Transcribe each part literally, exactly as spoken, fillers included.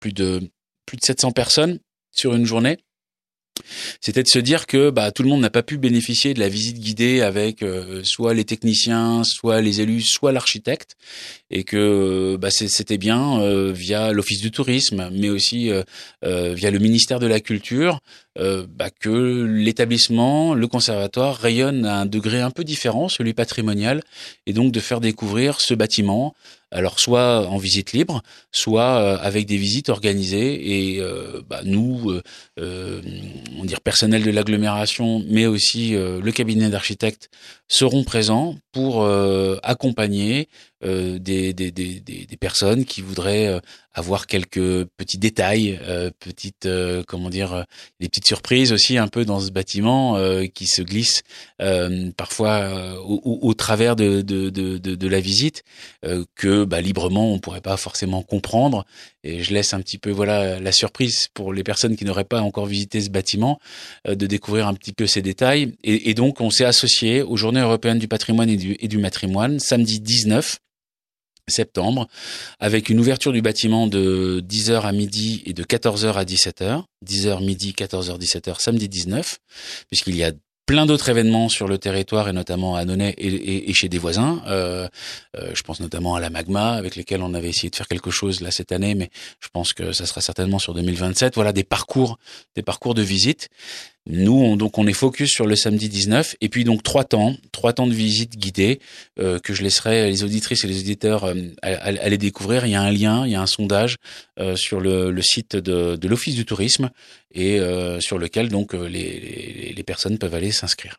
plus de plus de sept cents personnes sur une journée. C'était de se dire que bah tout le monde n'a pas pu bénéficier de la visite guidée avec euh, soit les techniciens, soit les élus, soit l'architecte, et que bah c'était bien euh, via l'Office du tourisme, mais aussi euh, euh, via le ministère de la Culture, euh, bah, que l'établissement, le conservatoire rayonne à un degré un peu différent, celui patrimonial, et donc de faire découvrir ce bâtiment. Alors soit en visite libre, soit euh, avec des visites organisées, et euh, bah, nous, euh, euh, on dire personnel de l'agglomération, mais aussi euh, le cabinet d'architectes seront présents pour euh, accompagner euh, des, des, des, des, des personnes qui voudraient euh, avoir quelques petits détails, euh, petites euh, comment dire, euh, des petites surprises aussi un peu dans ce bâtiment euh, qui se glissent euh, parfois euh, au, au travers de, de, de, de, de la visite euh, que bah, librement on pourrait pas forcément comprendre. Et je laisse un petit peu voilà la surprise pour les personnes qui n'auraient pas encore visité ce bâtiment euh, de découvrir un petit peu ces détails. Et, et donc on s'est associé aux Journées européennes du patrimoine et du, et du matrimoine samedi dix-neuf septembre, avec une ouverture du bâtiment de dix heures à midi et de quatorze heures à dix-sept heures. dix heures midi, quatorze heures dix-sept heures, samedi dix-neuf, puisqu'il y a plein d'autres événements sur le territoire, et notamment à Nonay et, et, et chez des voisins. Euh, euh, je pense notamment à la Magma, avec lesquels on avait essayé de faire quelque chose là cette année, mais je pense que ça sera certainement sur deux mille vingt-sept. Voilà, des parcours, des parcours de visite. Nous, on, donc, on est focus sur le samedi dix-neuf, et puis donc trois temps, trois temps de visite guidée euh, que je laisserai les auditrices et les auditeurs euh, aller découvrir. Il y a un lien, il y a un sondage euh, sur le, le site de, de l'Office du tourisme, et euh, sur lequel donc les, les, les personnes peuvent aller s'inscrire.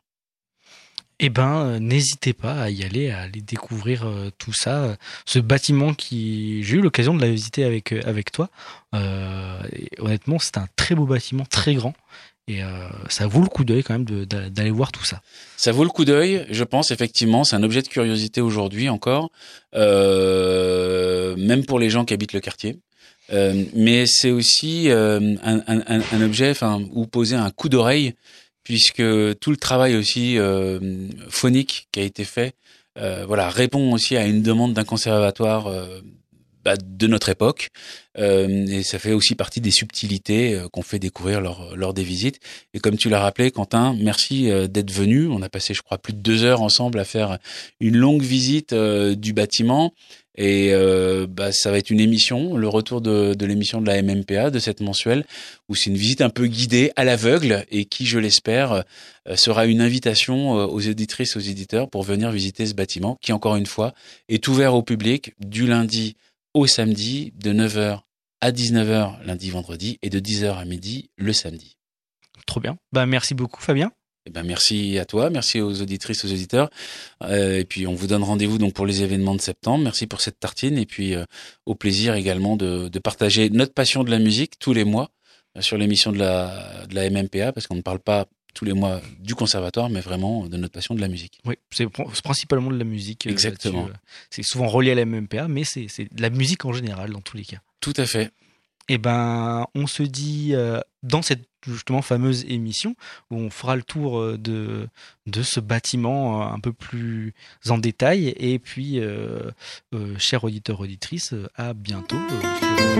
Eh ben, euh, n'hésitez pas à y aller, à aller découvrir euh, tout ça, ce bâtiment qui, j'ai eu l'occasion de la visiter avec avec toi. Euh, et honnêtement, c'est un très beau bâtiment, très grand. Et euh, ça vaut le coup d'œil quand même de, de, d'aller voir tout ça. Ça vaut le coup d'œil, je pense, effectivement. C'est un objet de curiosité aujourd'hui encore, euh, même pour les gens qui habitent le quartier. Euh, mais c'est aussi euh, un, un, un objet, enfin, où poser un coup d'oreille, puisque tout le travail aussi euh, phonique qui a été fait, euh, voilà, répond aussi à une demande d'un conservatoire euh, bah, de notre époque, euh, et ça fait aussi partie des subtilités euh, qu'on fait découvrir lors, lors des visites. Et comme tu l'as rappelé, Quentin, merci euh, d'être venu. On a passé, je crois, plus de deux heures ensemble à faire une longue visite euh, du bâtiment. Et euh, bah, ça va être une émission, le retour de, de l'émission de la M M P A, de cette mensuelle, où c'est une visite un peu guidée à l'aveugle, et qui, je l'espère, euh, sera une invitation euh, aux auditrices, aux éditeurs pour venir visiter ce bâtiment, qui, encore une fois, est ouvert au public du lundi au samedi, de neuf heures à dix-neuf heures lundi, vendredi, et de dix heures à midi le samedi. Trop bien. Bah, merci beaucoup, Fabien. Eh ben, merci à toi, merci aux auditrices, aux auditeurs. Euh, et puis, on vous donne rendez-vous donc pour les événements de septembre. Merci pour cette tartine. Et puis, euh, au plaisir également de, de partager notre passion de la musique tous les mois euh, sur l'émission de la, de la M M P A, parce qu'on ne parle pas tous les mois du conservatoire, mais vraiment de notre passion de la musique. Oui, c'est, c'est principalement de la musique. Exactement. Euh, c'est souvent relié à la M M P A, mais c'est, c'est de la musique en général dans tous les cas. Tout à fait. Eh ben, on se dit euh, dans cette justement fameuse émission où on fera le tour de de ce bâtiment un peu plus en détail. Et puis, euh, euh, chers auditeurs auditrices, à bientôt. Euh, sur